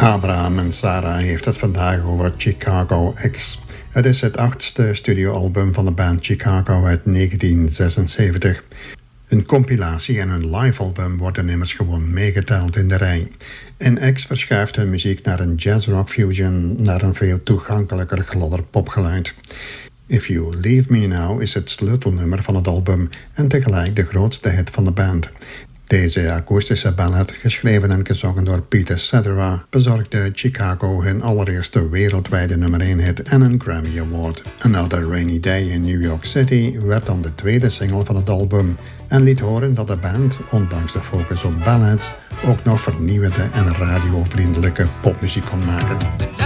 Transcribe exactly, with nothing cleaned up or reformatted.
Abraham en Sarah heeft het vandaag over Chicago X. Het is het achtste studioalbum van de band Chicago uit negentien zesenzeventig. Een compilatie en een live-album worden immers gewoon meegeteld in de rij. In X verschuift hun muziek naar een jazz-rock fusion, naar een veel toegankelijker, gladder popgeluid. If You Leave Me Now is het sleutelnummer van het album en tegelijk de grootste hit van de band. Deze akoestische ballad, geschreven en gezongen door Peter Cetera, bezorgde Chicago hun allereerste wereldwijde nummer één hit en een Grammy Award. Another Rainy Day in New York City werd dan de tweede single van het album en liet horen dat de band, ondanks de focus op ballads, ook nog vernieuwende en radiovriendelijke popmuziek kon maken.